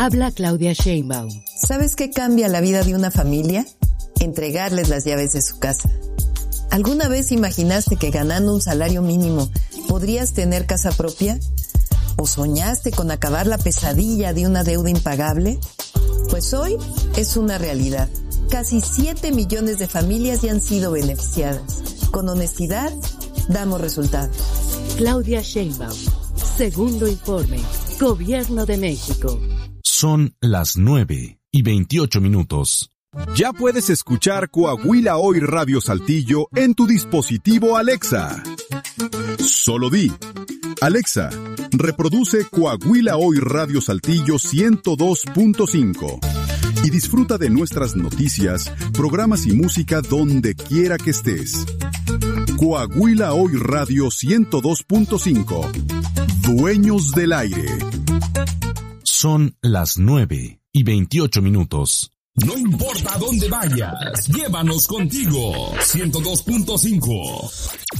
Habla Claudia Sheinbaum. ¿Sabes qué cambia la vida de una familia? Entregarles las llaves de su casa. ¿Alguna vez imaginaste que ganando un salario mínimo podrías tener casa propia? ¿O soñaste con acabar la pesadilla de una deuda impagable? Pues hoy es una realidad. Casi 7 millones de familias ya han sido beneficiadas. Con honestidad, damos resultados. Claudia Sheinbaum. Segundo informe. Gobierno de México. Son las 9:28. Ya puedes escuchar Coahuila Hoy Radio Saltillo en tu dispositivo Alexa. Solo di: Alexa, reproduce Coahuila Hoy Radio Saltillo 102.5 y disfruta de nuestras noticias, programas y música donde quiera que estés. Coahuila Hoy Radio 102.5. Dueños del aire. Son las 9:28. No importa dónde vayas, llévanos contigo. 102.5.